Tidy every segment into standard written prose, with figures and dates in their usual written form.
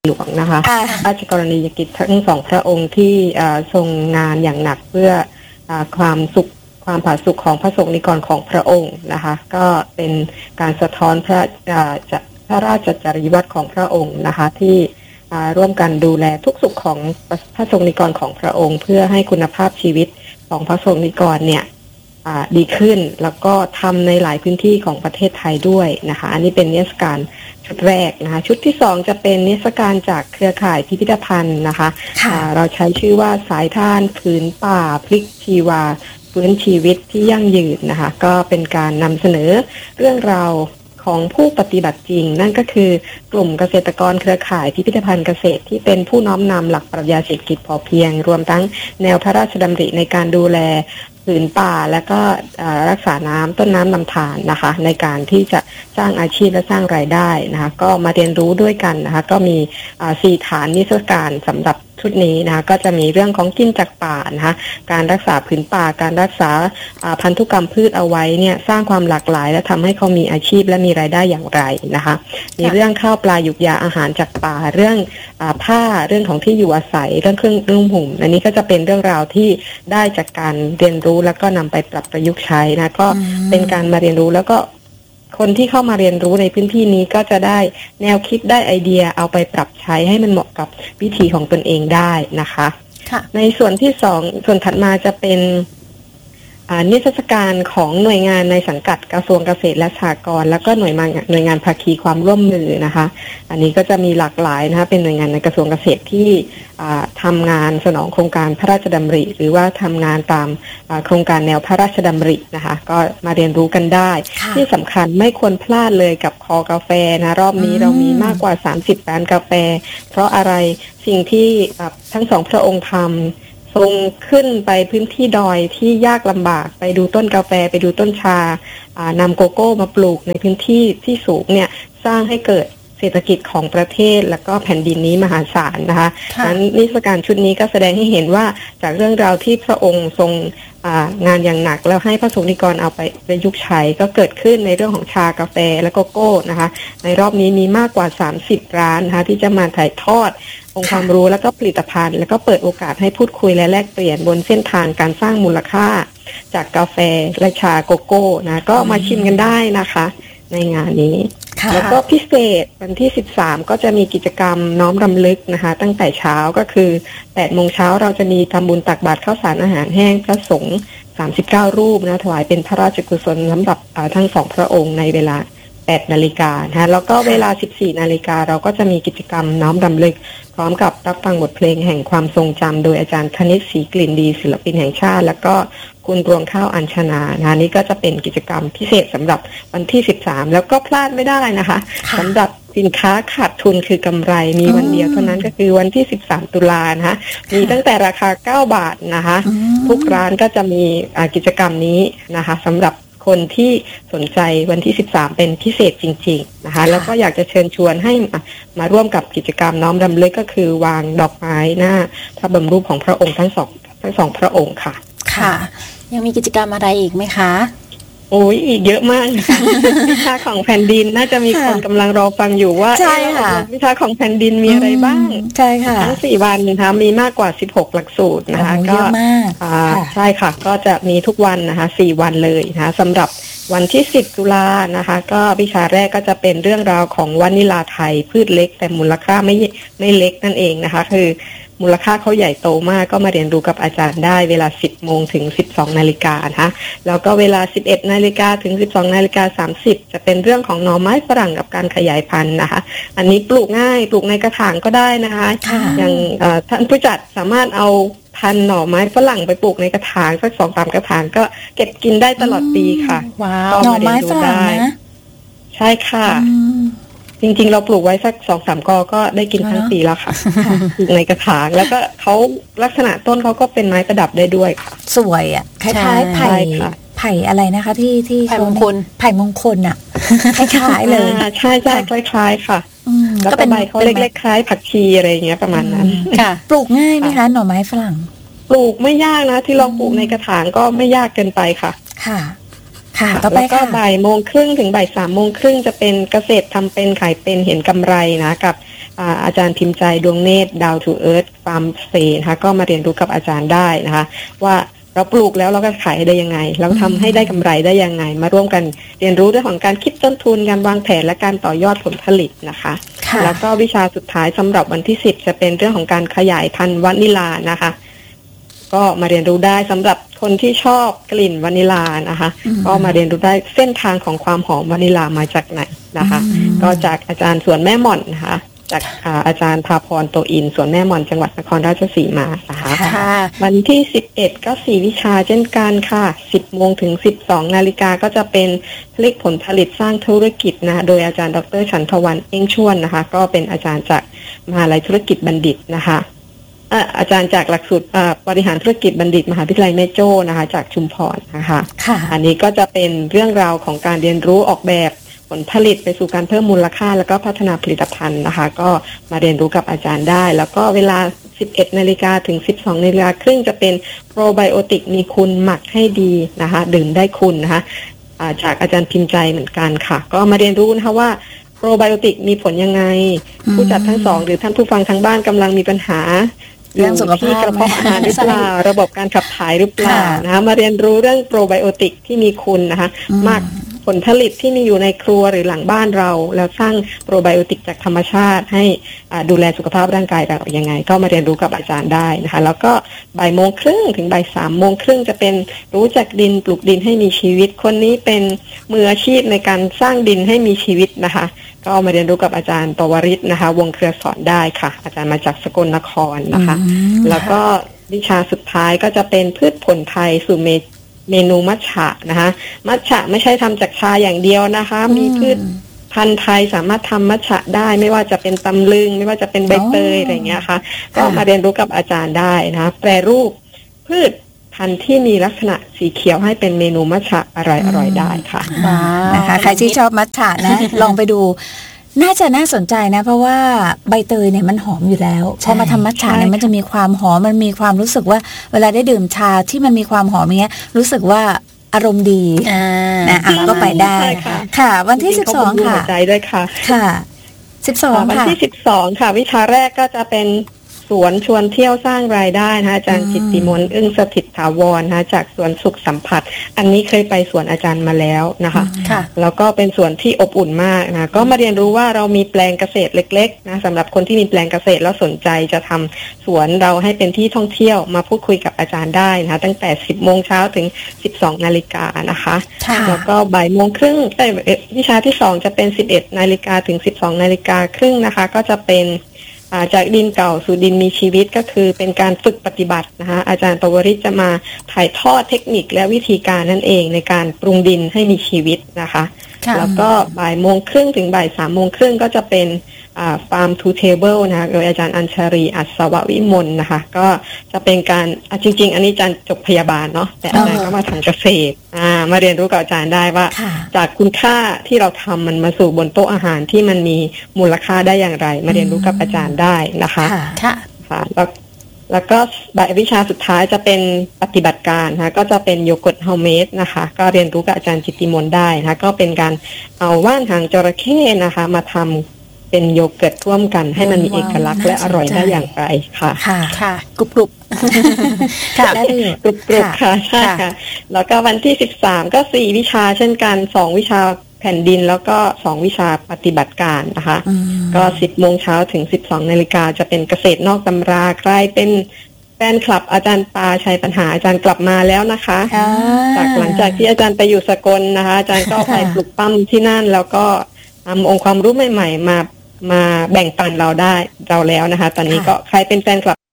หลวงนะคะราชกรณียกิจทั้งสองพระองค์ที่ทรงงานอย่างหนักเพื่อความผาสุกของพระสงฆ์นิกรของพระองค์นะคะก็เป็นการสะท้อนพระราชจริยวัตรของพระองค์นะคะที่ร่วมกันดูแลทุกสุขของพระสงฆ์นิกรของพระองค์เพื่อให้คุณภาพชีวิตของพระสงฆ์นิกรเนี่ยดีขึ้นแล้วก็ทำในหลายพื้นที่ของประเทศไทยด้วยนะคะอันนี้เป็นนิทรรศการชุดแรกนะคะชุดที่2จะเป็นนิทรรศการจากเครือข่ายพิพิธภัณฑ์นะคะเราใช้ชื่อว่าสายทานผืนป่าพลิกชีวาฟื้นชีวิตที่ยั่งยืนนะคะก็เป็นการนำเสนอเรื่องราวของผู้ปฏิบัติจริงนั่นก็คือกลุ่มเกษตรกรเครือข่ายพิพิธภัณฑ์เกษตรที่เป็นผู้น้อมนำหลักปรัชญาเศรษฐกิจพอเพียงรวมทั้งแนวพระราชดำริในการดูแลผืนป่าและก็รักษาน้ำต้นน้ำลำธารนะคะในการที่จะสร้างอาชีพและสร้างรายได้นะคะก็มาเรียนรู้ด้วยกันนะคะก็มี4ฐานนิทรรศการสำหรับชุดนี้นะคะก็จะมีเรื่องของกินจากป่านะคะการรักษาผืนป่าการรักษาพันธุกรรมพืชเอาไว้เนี่ยสร้างความหลากหลายและทำให้เขามีอาชีพและมีรายได้อย่างไรนะคะมีเรื่องข้าวปลาหยุกยาอาหารจากป่าเรื่องผ้าเรื่องของที่อยู่อาศัยเรื่องเครื่องนุ่งห่มอันนี้ก็จะเป็นเรื่องราวที่ได้จากการเรียนรู้แล้วก็นำไปปรับประยุกต์ใช้นะก็เป็นการมาเรียนรู้แล้วก็คนที่เข้ามาเรียนรู้ในพื้นที่นี้ก็จะได้แนวคิดได้ไอเดียเอาไปปรับใช้ให้มันเหมาะกับวิถีของตนเองได้นะคะในส่วนที่2ส่วนถัดมาจะเป็นนิทรรศการของหน่วยงานในสังกัดกระทรวงเกษตรและสหกรณ์แล้วก็หน่วยงานภาคีความร่วมมือนะคะอันนี้ก็จะมีหลากหลายนะคะเป็นหน่วยงานในกระทรวงเกษตรที่ทำงานสนองโครงการพระราชดำริหรือว่าทำงานตามโครงการแนวพระราชดำรินะคะก็มาเรียนรู้กันได้ที่สำคัญไม่ควรพลาดเลยกับคอกาแฟนะรอบนี้เรามีมากกว่า30ร้านกาแฟเพราะอะไรสิ่งที่ทั้งสองพระองค์ทำทรงขึ้นไปพื้นที่ดอยที่ยากลำบากไปดูต้นกาแฟไปดูต้นชานำโกโก้มาปลูกในพื้นที่ที่สูงเนี่ยสร้างให้เกิดเศรษฐกิจของประเทศแล้วก็แผ่นดินนี้มหาศาลนะคะนั้นนิทรรศการชุดนี้ก็แสดงให้เห็นว่าจากเรื่องราวที่พระองค์ทรงงานอย่างหนักแล้วให้พระสงฆ์นิกรเอาไปประยุกต์ใช้ก็เกิดขึ้นในเรื่องของชากาแฟและโกโก้นะคะในรอบนี้มีมากกว่า30ร้านนะคะที่จะมาถ่ายทอดองค์ความรู้แล้วก็ผลิตภัณฑ์แล้วก็เปิดโอกาสให้พูดคุยและแลกเปลี่ยนบนเส้นทางการสร้างมูลค่าจากกาแฟและชาโกโก้นะก็มาชิมกันได้นะคะในงานนี้แล้วก็พิเศษวันที่13ก็จะมีกิจกรรมน้อมรำลึกนะคะตั้งแต่เช้าก็คือ 8 โมงเช้าเราจะมีทำบุญตักบาตรข้าวสารอาหารแห้งพระสงฆ์39รูปนะถวายเป็นพระราชกุศลสำหรับทั้งสองพระองค์ในเวลา8 นาฬิกานะคะแล้วก็เวลา 14 นาฬิกาเราก็จะมีกิจกรรมน้อมรำลึกพร้อมกับรับฟังบทเพลงแห่งความทรงจำโดยอาจารย์คณิตศรีกลิ่นดีศิลปินแห่งชาติแล้วก็คุณรวงข้าวอัญชนานะคะนี่ก็จะเป็นกิจกรรมพิเศษสำหรับวันที่13แล้วก็พลาดไม่ได้นะคะสำหรับสินค้าขาดทุนคือกำไรมีวันเดียวเท่านั้นก็คือวันที่13 ตุลานะคะมีตั้งแต่ราคา9 บาทนะคะทุกร้านก็จะมีกิจกรรมนี้นะคะสำหรับคนที่สนใจวันที่13เป็นพิเศษจริงๆนะคะแล้วก็อยากจะเชิญชวนให้มาร่วมกับกิจกรรมน้อมรำลึกก็คือวางดอกไม้หน้าพระบรมรูปของพระองค์ทั้งสองพระองค์ค่ะค่ะยังมีกิจกรรมอะไรอีกไหมคะโอ้ยอีกเยอะมากนะคะวิชาของแผ่นดินน่าจะมีคนกำลังรอฟังอยู่ว่าวิชาของแผ่นดินมีอะไรบ้างใช่ค่ะทั้ง4 วันนะคะมีมากกว่า16หลักสูตรนะคะก็ใช่ค่ะก็จะมีทุกวันนะคะ4 วันเลยนะคะสำหรับวันที่10 ตุลานะคะก็วิชาแรกก็จะเป็นเรื่องราวของวานิลาไทยพืชเล็กแต่มูลค่าไม่เล็กนั่นเองนะคะคือมูลค่าเขาใหญ่โตมากก็มาเรียนรู้กับอาจารย์ได้เวลา 10 โมงถึง 12 นาฬิกานะคะแล้วก็เวลา 11 นาฬิกาถึง 12 นาฬิกา 30จะเป็นเรื่องของหน่อไม้ฝรั่งกับการขยายพันธุ์นะคะอันนี้ปลูกง่ายปลูกในกระถางก็ได้นะคะอย่างท่านผู้จัดสามารถเอาพันธุ์หน่อไม้ฝรั่งไปปลูกในกระถางสัก 2-3 กระถางก็เก็บกินได้ตลอดปีค่ะว้าวหน่อไม้ฝรั่งนะใช่ค่ะจริงๆเราปลูกไว้สัก 2-3 กอก็ได้กินทั้งปีแล้วค่ะปลูกในกระถางแล้วก็เขาลักษณะต้นเขาก็เป็นไม้ประดับได้ด้วยค่ะสวยอ่ะคล้ายๆไผ่อะไรนะคะที่ไผ่มงคลอ่ะคล้ายๆเลยใช่ๆคล้ายๆค่ะแล้วก็ใบเขาเล็กๆคล้ายผักชีอะไรอย่างเงี้ยประมาณนั้นค่ะปลูกง่ายไหมคะหน่อไม้ฝรั่งปลูกไม่ยากนะที่ลองปลูกในกระถางก็ไม่ยากเกินไปค่ะค่ะต่อไปแล้วก็บ่าย 1:30 ถึงบ่าย 3:30จะเป็นเกษตรทำเป็นขายเป็นเห็นกำไรนะกับอาจารย์พิมพ์ใจดวงเนตร Down to Earth Farm Stay นะคะก็มาเรียนรู้กับอาจารย์ได้นะคะว่าเราปลูกแล้วเราก็ขายได้ยังไงเราทำให้ได้กำไรได้ยังไงมาร่วมกันเรียนรู้เรื่องของการคิดต้นทุนการวางแผนและการต่อยอดผลผลิตนะคะแล้วก็วิชาสุดท้ายสำหรับวันที่10จะเป็นเรื่องของการขยายพันธุ์วานิลานะคะก็มาเรียนรู้ได้สำหรับคนที่ชอบกลิ่นวานิลานะคะก็มาเรียนรู้ได้เส้นทางของความหอมวานิลามาจากไหนนะคะก็จากอาจารย์สวนแม่หม่อนนะคะจากอาจารย์ภาพรโตอินสวนแม่หม่อนจังหวัดนครราชสีมานะคะวันที่11ก็4วิชาเช่นกันค่ะ 10 โมงถึง 12 นาฬิกาก็จะเป็นพลิกผลผลิตสร้างธุรกิจนะโดยอาจารย์ดร.ฉันทวันเอ้งชวนนะคะก็เป็นอาจารย์จากมหาวิทยาลัยธุรกิจบัณฑิตนะคะอาจารย์จากหลักสูตรบริหารธุรกิจบัณฑิตมหาวิทยาลัยแม่โจ้นะคะจากชุมพรนะคะอันนี้ก็จะเป็นเรื่องราวของการเรียนรู้ออกแบบผลผลิตไปสู่การเพิ่มมูลค่าแล้วก็พัฒนาผลิตภัณฑ์นะคะก็มาเรียนรู้กับอาจารย์ได้แล้วก็เวลา 11 นาฬิกาถึง 12 นาฬิกาครึ่งจะเป็นโปรไบโอติกมีคุณหมักให้ดีนะคะดื่มได้คุณนะคะจากอาจารย์พิมพ์ใจเหมือนกันค่ะก็มาเรียนรู้นะคะว่าโปรไบโอติกมีผลยังไงผู้จัดทั้งสองหรือท่านผู้ฟังทางบ้านกำลังมีปัญหาเรื่องสุขภาพกระเพาะอาหารหรือเปล่าระบบการขับถ่ายหรือเปล่านะคะมาเรียนรู้เรื่องโปรไบโอติกที่มีคุณนะคะมากผลผลิตที่มีอยู่ในครัวหรือหลังบ้านเราแล้วสร้างโปรไบโอติกจากธรรมชาติให้ดูแลสุขภาพร่างกายเรายังไงก็มาเรียนรู้กับอาจารย์ได้นะคะแล้วก็บ่ายโมงครึ่งถึงบ่าย3 โมงครึ่งจะเป็นรู้จักดินปลูกดินให้มีชีวิตคนนี้เป็นมืออาชีพในการสร้างดินให้มีชีวิตนะคะก็มาเรียนรู้กับอาจารย์ปวริศนะคะวงเครือสอนได้ค่ะอาจารย์มาจากสกลนครนะคะแล้วก็วิชาสุดท้ายก็จะเป็นพืชผลไทยสู่เมนูมัทฉะนะคะมัทฉะไม่ใช่ทำจากชาอย่างเดียวนะคะมีพืชพันธุ์ไทยสามารถทำมัทฉะได้ไม่ว่าจะเป็นตำลึงไม่ว่าจะเป็นใบเตยอะไรอย่างเงี้ยค่ะก็มาเรียนรู้กับอาจารย์ได้นะคะแปรรูปพืชพันธุ์ที่มีลักษณะสีเขียวให้เป็นเมนูมัทฉะอร่อยได้ค่ะนะคะใครที่ชอบมัทฉะนะ ลองไปดูน่าจะน่าสนใจนะเพราะว่าใบเตยเนี่ยมันหอมอยู่แล้วพอมาทำมัทฉะเนี่ยมันจะมีความหอมมันมีความรู้สึกว่าเวลาได้ดื่มชาที่มันมีความหอมอย่างเงี้ยรู้สึกว่าอารมณ์ดีนะก็ไปได้ค่ะวันที่12ค่ะใจด้วยค่ะค่ะ12 วันที่12ค่ะวิชาแรกก็จะเป็นสวนชวนเที่ยวสร้างรายได้นะคะอาจารย์จิตติมนต์อึ้งสถิตถาวรนะคะจากสวนสุขสัมผัสอันนี้เคยไปสวนอาจารย์มาแล้วนะคะแล้วก็เป็นสวนที่อบอุ่นมากนะก็มาเรียนรู้ว่าเรามีแปลงเกษตรเล็กๆนะสำหรับคนที่มีแปลงเกษตรแล้วสนใจจะทำสวนเราให้เป็นที่ท่องเที่ยวมาพูดคุยกับอาจารย์ได้นะคะตั้งแต่ 10 โมงเช้าถึง 12 นาฬิกานะคะแล้วก็บ่ายโมงครึ่งวิชาที่2จะเป็น 11 นาฬิกาถึง 12 นาฬิกาครึ่งนะคะก็จะเป็นจากดินเก่าสู่ดินมีชีวิตก็คือเป็นการฝึกปฏิบัตินะคะอาจารย์ปวริศจะมาถ่ายทอดเทคนิคและวิธีการนั่นเองในการปรุงดินให้มีชีวิตนะคะแล้วก็บ่ายโมงครึ่งถึงบ่าย3 โมงครึ่งก็จะเป็นfarm to table นะคะโดยอาจารย์อัญชรีอัศววิมลนะคะก็จะเป็นการจริงๆอันนี้อาจารย์จบพยาบาลเนาะแต่อาจารย์ก็มาทำเกษตรมาเรียนรู้กับอาจารย์ได้ว่าจากคุณค่าที่เราทำมันมาสู่บนโต๊ะอาหารที่มันมีมูลค่าได้อย่างไรมาเรียนรู้กับอาจารย์ได้นะคะค่ะแล้วก็วิชาสุดท้ายจะเป็นปฏิบัติการนะคะก็จะเป็นโยเกิร์ตโฮมเมดนะคะก็เรียนรู้กับอาจารย์จิตติมนต์ได้นะคะก็เป็นการเอาว่านหางจระเข้นะคะมาทำเป็นโยเกิร์ตร่วมกันให้มันมีเอกลักษณ์และอร่อยได้อย่างไรค่ะค่ะกรุบค่ะกรุบค่ะใช่ค่ะแล้วก็วันที่13ก็4วิชาเช่นกัน2วิชาแผ่นดินแล้วก็2วิชาปฏิบัติการนะคะก็ 10 โมงเช้าถึง 12 นาฬิกาจะเป็นเกษตรนอกตำราใครเป็นแฟนคลับอาจารย์ปาชัยปัญหาอาจารย์กลับมาแล้วนะคะจากหลังจากที่อาจารย์ไปอยู่สกลนะคะอาจารย์ก็ไปปลุกปั้มที่นั่นแล้วก็นำองค์ความรู้ใหม่ๆมาแบ่งปันเราแล้วนะคะตอนนี้ก็ใครเป็นแฟนคลับ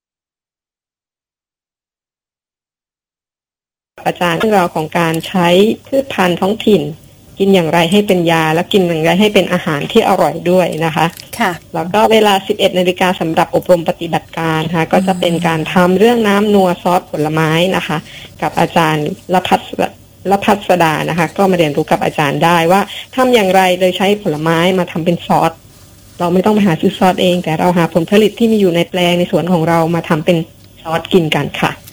อาจารย์เรื่องราวของการใช้พืชพันธุ์ท้องถิ่นกินอย่างไรให้เป็นยาและกินอย่างไรให้เป็นอาหารที่อร่อยด้วยนะคะค่ะแล้วก็เวลา 11 นาฬิกาสำหรับอบรมปฏิบัติการนะคะก็จะเป็นการทำเรื่องน้ำนัวซอสผลไม้นะคะกับอาจารย์ละพัสดานะคะก็มาเรียนรู้กับอาจารย์ได้ว่าทำอย่างไรโดยใช้ผลไม้มาทำเป็นซอสเราไม่ต้องไปหาซื้อซอสเองแต่เราหาผลผลิตที่มีอยู่ในแปลงในสวนของเรามาทำเป็นซอสกินกันค่ะ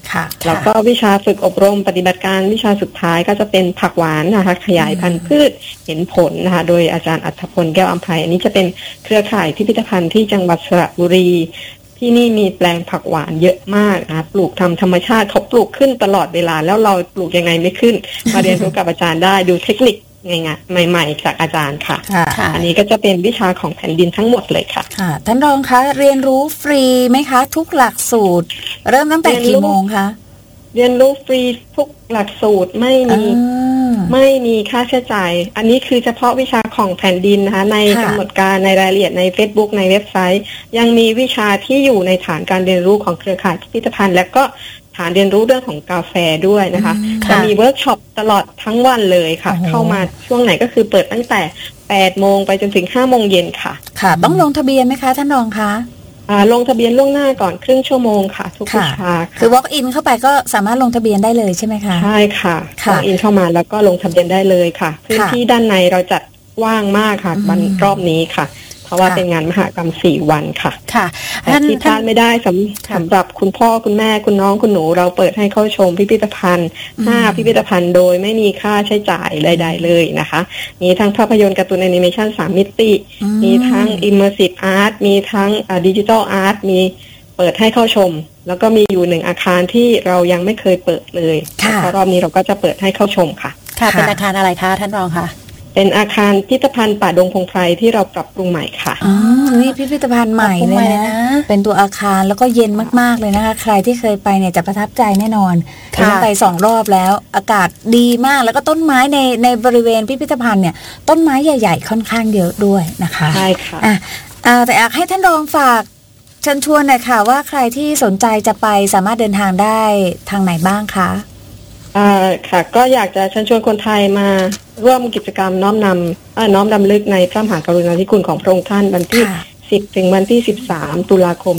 ค่ะแล้วก็วิชาฝึกอบรมปฏิบัติการวิชาสุดท้ายก็จะเป็นผักหวานนะคะขยายพันธุ์พืชเห็นผลนะคะโดยอาจารย์อัฏฐพลแก้วอำไพอันนี้จะเป็นเครือข่ายพิพิธภัณฑ์ที่จังหวัดสระบุรีที่นี่มีแปลงผักหวานเยอะมากนะปลูกทำธรรมชาติเขาปลูกขึ้นตลอดเวลาแล้วเราปลูกยังไงไม่ขึ้น มาเรียนรู้กับอาจารย์ได้ดูเทคนิคง่ายๆใหม่ๆจากอาจารย์ค่ะอันนี้ก็จะเป็นวิชาของแผ่นดินทั้งหมดเลยค่ะท่านรองคะเรียนรู้ฟรีไหมคะทุกหลักสูตรเริ่มตั้งแต่กี่โมงคะเรียนรู้ฟรีทุกหลักสูตรไม่มีค่าใช้จ่ายอันนี้คือเฉพาะวิชาของแผ่นดินนะคะในกำหนดการในรายละเอียดใน Facebook ในเว็บไซต์ยังมีวิชาที่อยู่ในฐานการเรียนรู้ของเครือข่ายพิพิธภัณฑ์และก็ฐานเรียนรู้เรื่องของกาแฟด้วยนะคะจะมีเวิร์กช็อปตลอดทั้งวันเลยค่ะเข้ามาช่วงไหนก็คือเปิดตั้งแต่8 โมงไปจนถึง5 โมงเย็นค่ะค่ะต้องลงทะเบียนไหมคะท่านรองคะลงทะเบียนล่วงหน้าก่อนครึ่งชั่วโมงค่ะทุกวิชาคือ walk in เข้าไปก็สามารถลงทะเบียนได้เลยใช่ไหมคะใช่ค่ะ walk in เข้ามาแล้วก็ลงทะเบียนได้เลยค่ะพื้นที่ด้านในเราจัดกว้างมากค่ะวันรอบนี้ค่ะเพราะว่าเป็นงานมหกรรม4 วันค่ะแต่ที่พลาดไม่ได้สำหรับคุณพ่อคุณแม่คุณน้องคุณหนูเราเปิดให้เข้าชมพิพิธภัณฑ์5 พิพิธภัณฑ์โดยไม่มีค่าใช้จ่ายใดๆเลยนะคะมีทั้งภาพยนตร์การ์ตูนแอนิเมชัน3 มิติมีทั้ง Immersive Art มีทั้งDigital Art มีเปิดให้เข้าชมแล้วก็มีอยู่1 อาคารที่เรายังไม่เคยเปิดเลยเพราะรอบนี้เราก็จะเปิดให้เข้าชมค่ะเป็นอาคารอะไรคะท่านรองคะเป็นอาคารพิพิธภัณฑ์ป่าดงพงไพรที่เราปรับปรุงใหม่ค่ะนี่พิพิธภัณฑ์ใหม่เลยนะเป็นตัวอาคารแล้วก็เย็นมากๆเลยนะคะใครที่เคยไปเนี่ยจะประทับใจแน่นอนไป2 รอบแล้วอากาศดีมากแล้วก็ต้นไม้ในบริเวณพิพิธภัณฑ์เนี่ยต้นไม้ใหญ่ๆค่อนข้างเยอะด้วยนะคะใช่ค่ะแต่อยากให้ท่านรองฝากเชิญชวนหน่อยค่ะว่าใครที่สนใจจะไปสามารถเดินทางได้ทางไหนบ้างคะค่ะก็อยากจะเชิญชวนคนไทยมาร่วมกิจกรรมน้อมรำลึกในพระมหากรุณาธิคุณของพระองค์ท่านวันที่10 ถึงวันที่13 ตุลาคม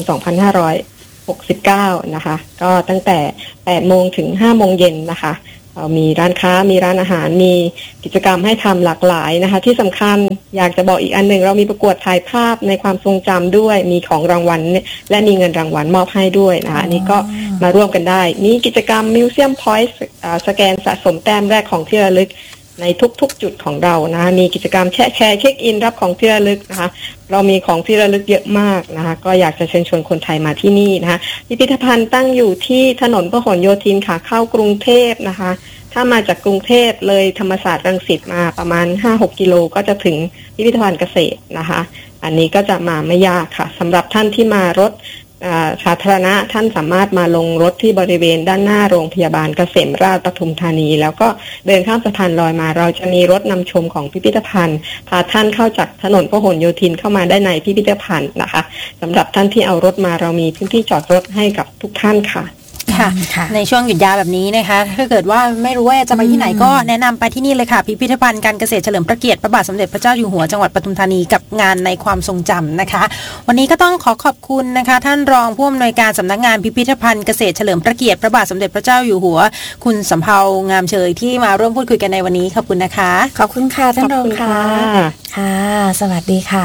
2569นะคะก็ตั้งแต่8 โมงถึง5 โมงเย็นนะคะมีร้านค้ามีร้านอาหารมีกิจกรรมให้ทำหลากหลายนะคะที่สำคัญอยากจะบอกอีกอันหนึ่งเรามีประกวดถ่ายภาพในความทรงจำด้วยมีของรางวัลและมีเงินรางวัลมอบให้ด้วยนะคะนี่ก็มาร่วมกันได้มีกิจกรรม Museum Point สแกนสะสมแต้มแรกของที่ระลึกในทุกๆจุดของเรานะคะมีกิจกรรมแชร์เช็คอินรับของที่ระลึกนะคะเรามีของที่ระลึกเยอะมากนะคะก็อยากจะเชิญชวนคนไทยมาที่นี่นะคะพิพิธภัณฑ์ตั้งอยู่ที่ถนนพหลโยธินขาเข้ากรุงเทพนะคะถ้ามาจากกรุงเทพเลยธรรมศาสตร์รังสิตมาประมาณ 5-6 กิโลก็จะถึงพิพิธภัณฑ์เกษตรนะคะอันนี้ก็จะมาไม่ยากค่ะสำหรับท่านที่มารถสาธารณะท่านสามารถมาลงรถที่บริเวณด้านหน้าโรงพยาบาลเกษมราชปทุมธานีแล้วก็เดินข้ามสะพานลอยมาเราจะมีรถนำชมของพิพิธภัณฑ์พาท่านเข้าจากถนนพหลโยธินเข้ามาได้ในพิพิธภัณฑ์นะคะสำหรับท่านที่เอารถมาเรามีพื้นที่จอดรถให้กับทุกท่านค่ะในช่วงหยุดยาวแบบนี้นะคะถ้าเกิดว่าไม่รู้ว่าจะไปที่ไหนก็แนะนำไปที่นี่เลยค่ะพิพิธภัณฑ์การเกษตรเฉลิมพระเกียรติพระบาทสมเด็จพระเจ้าอยู่หัวจังหวัดปทุมธานีกับงานในความทรงจำนะคะวันนี้ก็ต้องขอบคุณนะคะท่านรองผู้อำนวยการสำนักงานพิพิธภัณฑ์เกษตรเฉลิมพระเกียรติพระบาทสมเด็จพระเจ้าอยู่หัวคุณสำเภางามเฉยที่มาร่วมพูดคุยกันในวันนี้ขอบคุณนะคะขอบคุณค่ะท่านรองค่ะค่ะสวัสดีค่ะ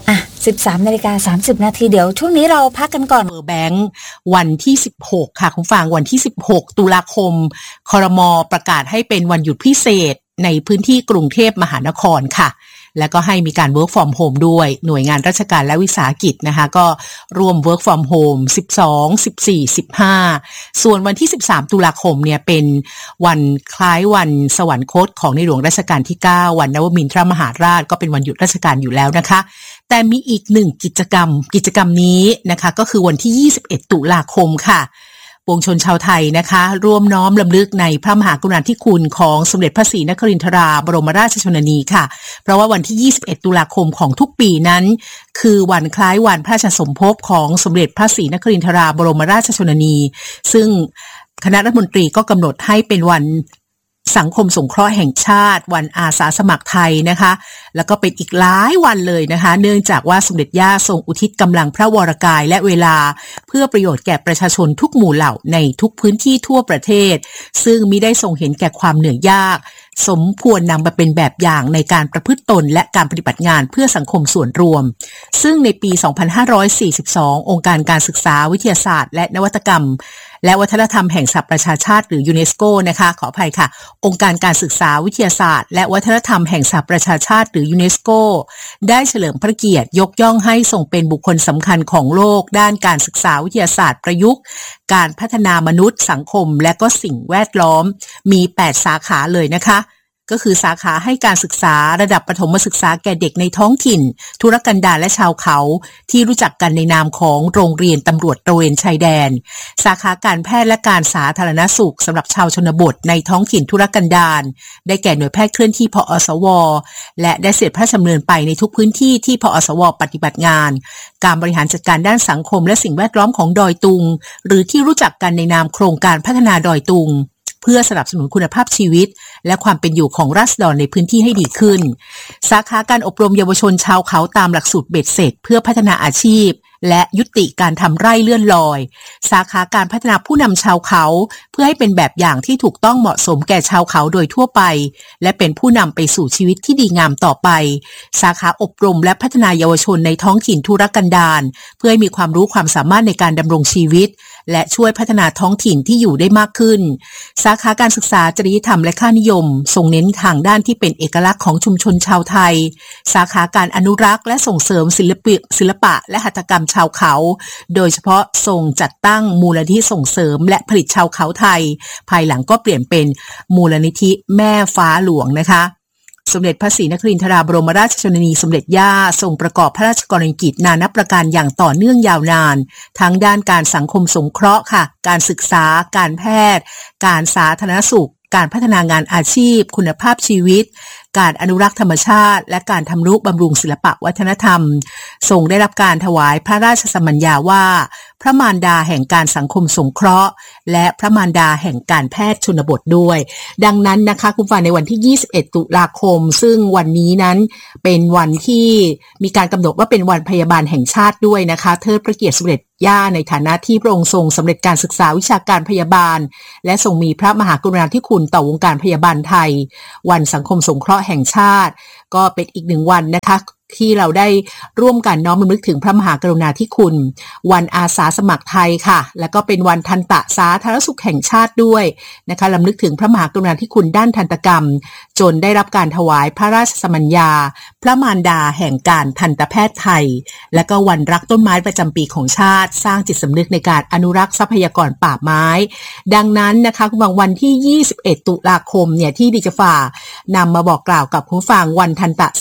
13:30 นาทีเดี๋ยวช่วงนี้เราพักกันก่อนแบงค์วันที่16ค่ะคุณฟังวันที่16 ตุลาคมครม.ประกาศให้เป็นวันหยุดพิเศษในพื้นที่กรุงเทพมหานครค่ะแล้วก็ให้มีการ work from home ด้วยหน่วยงานราชการและวิสาหกิจนะคะก็ร่วม work from home 12, 14, 15ส่วนวันที่13 ตุลาคมเนี่ยเป็นวันคล้ายวันสวรรคตของในหลวงรัชกาลที่9วันนวมินทรมหาราชก็เป็นวันหยุดราชการอยู่แล้วนะคะแต่มีอีก1กิจกรรมนี้นะคะก็คือวันที่21 ตุลาคมค่ะปวงชนชาวไทยนะคะร่วมน้อมรำลึกในพระมหากรุณาธิคุณของสมเด็จพระศรีนครินทราบรมราชชนนีค่ะเพราะว่าวันที่21 ตุลาคมของทุกปีนั้นคือวันคล้ายวันพระราชสมภพของสมเด็จพระศรีนครินทราบรมราชชนนีซึ่งคณะรัฐมนตรีก็กำหนดให้เป็นวันสังคมสงเคราะห์แห่งชาติวันอาสาสมัครไทยนะคะแล้วก็เป็นอีกหลายวันเลยนะคะเนื่องจากว่าสมเด็จย่าทรงอุทิศกำลังพระวรกายและเวลาเพื่อประโยชน์แก่ประชาชนทุกหมู่เหล่าในทุกพื้นที่ทั่วประเทศซึ่งมิได้ทรงเห็นแก่ความเหนื่อยยากสมควรนำมาเป็นแบบอย่างในการประพฤติตนและการปฏิบัติงานเพื่อสังคมส่วนรวมซึ่งในปี 2542 องค์การการศึกษาวิทยาศาสตร์และนวัตกรรมและวัฒนธรรมแห่งสหประชาชาติหรือยูเนสโกนะคะขออภัยค่ะองค์การการศึกษาวิทยาศาสตร์และวัฒนธรรมแห่งสหประชาชาติหรือยูเนสโกได้เฉลิมพระเกียรติยกย่องให้ทรงเป็นบุคคลสำคัญของโลกด้านการศึกษาวิทยาศาสตร์ประยุกต์การพัฒนามนุษย์สังคมและก็สิ่งแวดล้อมมี8สาขาเลยนะคะก็คือสาขาให้การศึกษาระดับประถมศึกษาแก่เด็กในท้องถิ่นทุรกันดารและชาวเขาที่รู้จักกันในนามของโรงเรียนตำรวจตระเวนชายแดนสาขาการแพทย์และการสาธารณสุขสำหรับชาวชนบทในท้องถิ่นทุรกันดารได้แก่หน่วยแพทย์เคลื่อนที่พอสวและได้เสด็จพระราชดำเนินไปในทุกพื้นที่ที่พอสวปฏิบัติงานการบริหารจัดการด้านสังคมและสิ่งแวดล้อมของดอยตุงหรือที่รู้จักกันในนามโครงการพัฒนาดอยตุงเพื่อสนับสนุนคุณภาพชีวิตและความเป็นอยู่ของราษฎรในพื้นที่ให้ดีขึ้นสาขาการอบรมเยาวชนชาวเขาตามหลักสูตรเบ็ดเสร็จเพื่อพัฒนาอาชีพและยุติการทำไร่เลื่อนลอยสาขาการพัฒนาผู้นำชาวเขาเพื่อให้เป็นแบบอย่างที่ถูกต้องเหมาะสมแก่ชาวเขาโดยทั่วไปและเป็นผู้นำไปสู่ชีวิตที่ดีงามต่อไปสาขาอบรมและพัฒนาเยาวชนในท้องถิ่นทุรกันดารเพื่อให้มีความรู้ความสามารถในการดำรงชีวิตและช่วยพัฒนาท้องถิ่นที่อยู่ได้มากขึ้นสาขาการศึกษาจริยธรรมและค่านิยมทรงเน้นทางด้านที่เป็นเอกลักษณ์ของชุมชนชาวไทยสาขาการอนุรักษ์และส่งเสริมศิลปะและหัตถกรรมชาวเขาโดยเฉพาะทรงจัดตั้งมูลนิธิส่งเสริมและผลิตชาวเขาไทยภายหลังก็เปลี่ยนเป็นมูลนิธิแม่ฟ้าหลวงนะคะสมเด็จพระศรีนครินทราบรมราชชนนีสมเด็จย่าทรงประกอบพระราชกรณียกิจนานับประการอย่างต่อเนื่องยาวนานทั้งด้านการสังคมสงเคราะห์ค่ะการศึกษาการแพทย์การสาธารณสุขการพัฒนางานอาชีพคุณภาพชีวิตการอนุรักษ์ธรรมชาติและการทำนุบำรุงศิลปะวัฒนธรรมทรงได้รับการถวายพระราชสมัญญาว่าพระมารดาแห่งการสังคมสงเคราะห์และพระมารดาแห่งการแพทย์ชนบทด้วยดังนั้นนะคะคุณผู้ฟังในวันที่21ตุลาคมซึ่งวันนี้นั้นเป็นวันที่มีการกำหนดว่าเป็นวันพยาบาลแห่งชาติด้วยนะคะเทิดพระเกียรติสมเด็จย่าในฐานะที่พระองค์ทรงสำเร็จการศึกษาวิชาการพยาบาลและทรงมีพระมหากรุณาธิคุณต่อวงการพยาบาลไทยวันสังคมสงเคราะห์แห่งชาติก็เป็นอีกหนึ่งวันนะคะที่เราได้ร่วมกันน้อมรำลึกถึงพระมหากรุณาธิคุณวันอาสาสมัครไทยค่ะแล้วก็เป็นวันทันตสาธารณสุขแห่งชาติด้วยนะคะรำลึกถึงพระมหากรุณาธิคุณด้านทันตกรรมจนได้รับการถวายพระราชสมัญญาพระมารดาแห่งการทันตแพทย์ไทยและก็วันรักต้นไม้ประจำปีของชาติสร้างจิตสำนึกในการอนุรักษ์ทรัพยากรป่าไม้ดังนั้นนะคะคุณฟังวันที่21ตุลาคมเนี่ยที่ดิจฟ้านำมาบอกกล่าวกับคุณฟังวันทันต